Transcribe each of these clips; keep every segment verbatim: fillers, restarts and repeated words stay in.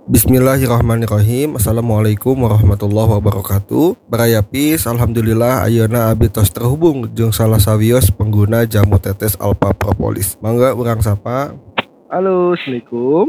Bismillahirrahmanirrahim. Assalamualaikum warahmatullahi wabarakatuh. Barayapis, alhamdulillah ayeuna abdi tos terhubung jeung salah sawios pengguna jamu tetes Alpha Propolis. Mangga urang sapa. Halo, assalamualaikum.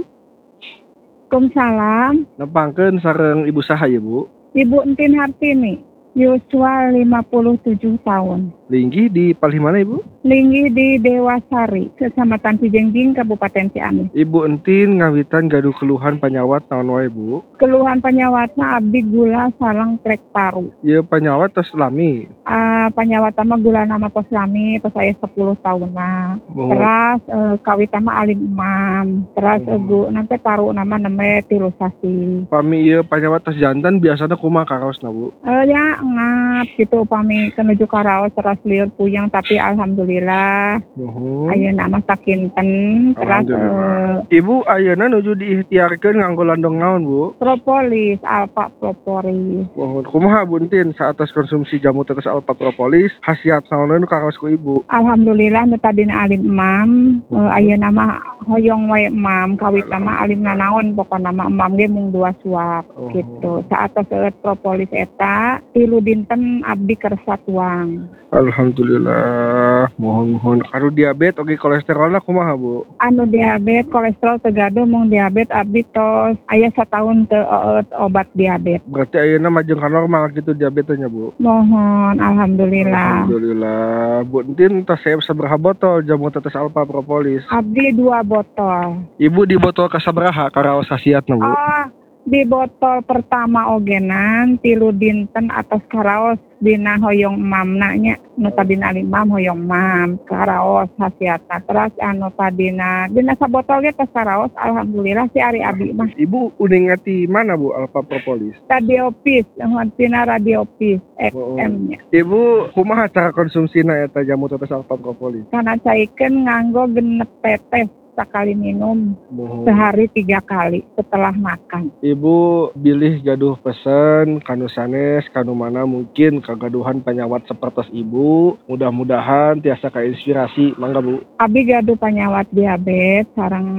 Waalaikumsalam. Nepangkeun sareng ibu saha ya, Bu? Ibu Entin Hartini, yuswa lima puluh tujuh tahun. Linggih di palih mana, Ibu? Linggi di Dewasari, Kecamatan Cijengjing, Kabupaten Ciamis. Ibu Entin ngawitan gaduh keluhan panyawat naon wae, Bu? Keluhan panyawatna abdi gula sareng trek paru. Ieu panyawat tos lami. Uh, panyawat mah gula nama pos lami, pos saya sepuluh tahun nah. Oh. Terus uh, kawita mah alim imam. Terus Oh. uh, nanti paru nama neme tilu sasi. Pami ieu panyawat tos jantan biasana kumaha karaosna, Bu? Uh, ya ngap gitu pami kenuju karaos terus liur puyeng tapi alhamdulillah. Nuhun. Ayeuna mah sakinten terus uh, Ibu ayeuna nuju diikhtiarkeun nganggo landong naon, Bu? propolis, alfa propolis. Nuhun. Kumaha Bu Entin saatas konsumsi jamu tetes Alpha Propolis khasiat naon nu karaos ku Ibu? Alhamdulillah nu tadina alim imam, uh, ayeuna mah hoyong wae imam, kawitna mah alim nanaon pokona mah imam ge mung dua suap Oh. gitu. Saatos eueuh propolis eta tilu dinten abdi kersa tuang. Alhamdulillah. Mohon-mohon karo diabetes oge kolesterolna kumaha, Bu? Anu diabetes kolesterol teu gaduh mung diabetes abdi tos aya sataun teu eueuh obat diabetes. Berarti ayeuna mah jeung ka normal gitu diabetesnya, Bu. Mohon alhamdulillah. Alhamdulillah. Bu Entin tos saya sabaraha botol jamu tetes Alpha Propolis? Abdi dua botol. Ibu di botol kasabaraha karaos khasiatna, Bu? Oh, di botol pertama ogenan tilu dinten atas karaos dina hoyong mamna nya nu tadina limam hoyong mam karaos hasiatna terus anu tadina dina sabotol ge tos karaos alhamdulillah si ari abi mah. Ibu udah ngati mana, Bu, Alpha Propolis? Radiopis tina Radiopis X Oh. M nya. Ibu kumaha cara konsumsina eta jamu tetes Alpha Propolis? Kana caikeun nganggo genep tetes sakali minum Mohon. sehari tiga kali setelah makan. Ibu bilih gaduh pesen kanu sanes kanu mana mungkin kagaduhan penyawat sepertos Ibu. Mudah-mudahan tiasa kainspirasi. Mangga, Bu. Abi gaduh panyawat diabetes sareng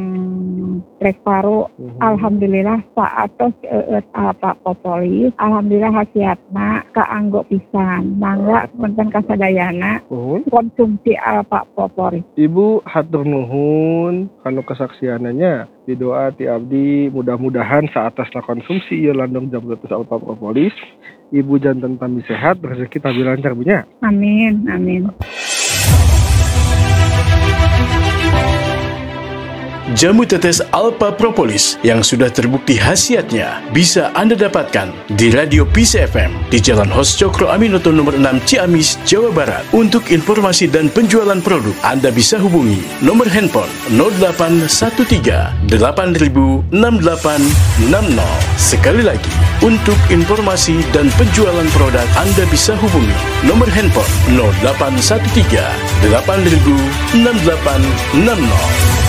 trek paru. Uhum. Alhamdulillah saatos eueuh Alpha Propolis. Alhamdulillah hasiatna kaanggo pisan. Mangga punten kasadayana Uhum. konsumsi Alpha Propolis. Ibu hatur nuhun kanu kesaksiananya di doa ti abdi mudah-mudahan saatasna konsumsi ieu landong jamu tetes Alpha Propolis Ibu janten tambi sehat rezeki tambi lancar, Bu nya. Amin, amin. Jamu tetes Alpha Propolis yang sudah terbukti khasiatnya bisa Anda dapatkan di Radio Peace F M di Jalan Hos Cokro Aminoto nomor enam Ciamis, Jawa Barat. Untuk informasi dan penjualan produk, Anda bisa hubungi nomor handphone nol delapan satu tiga delapan nol enam delapan enam nol. Sekali lagi, untuk informasi dan penjualan produk, Anda bisa hubungi nomor handphone nol delapan satu tiga delapan nol enam delapan enam nol.